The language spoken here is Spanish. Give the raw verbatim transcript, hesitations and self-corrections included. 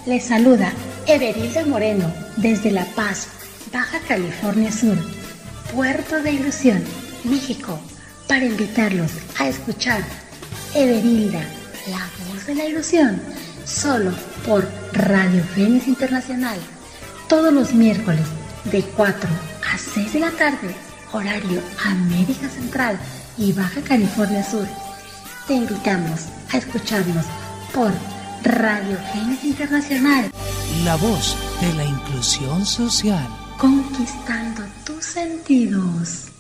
Les saluda Everilda Moreno desde La Paz, Baja California Sur, Puerto de Ilusión, México, para invitarlos a escuchar Everilda, la voz de la ilusión, solo por Radio Fénix Internacional, todos los miércoles de cuatro a seis de la tarde, horario América Central y Baja California Sur. Te invitamos a escucharnos por Radio Fénix Internacional, la voz de la inclusión social, conquistando tus sentidos.